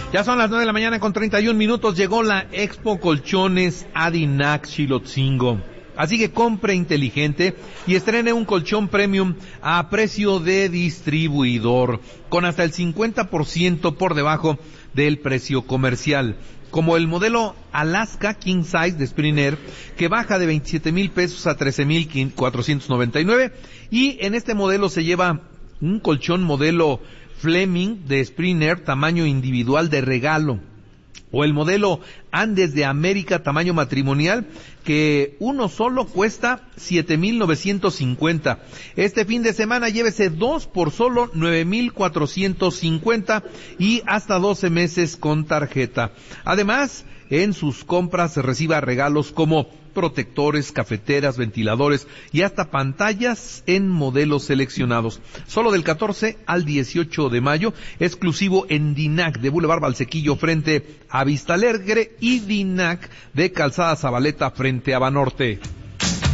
Ya son las 9 de la mañana con 31 minutos. Llegó la Expo Colchones Adinac Xilotzingo. Así que compre inteligente y estrene un colchón premium a precio de distribuidor, con hasta el 50% por debajo del precio comercial. Como el modelo Alaska King Size de Springer, que baja de 27,000 pesos a 13,499. Y en este modelo se lleva un colchón modelo Fleming de Springer, tamaño individual de regalo, o el modelo Andes de América, tamaño matrimonial, que uno solo cuesta 7,950. Este fin de semana llévese dos por solo 9,450 y hasta 12 meses con tarjeta. Además, en sus compras reciba regalos como protectores, cafeteras, ventiladores y hasta pantallas en modelos seleccionados. Solo del 14 al 18 de mayo, exclusivo en Dinac de Boulevard Valsequillo frente a Vista Alegre y Dinac de Calzada Zabaleta frente a Banorte.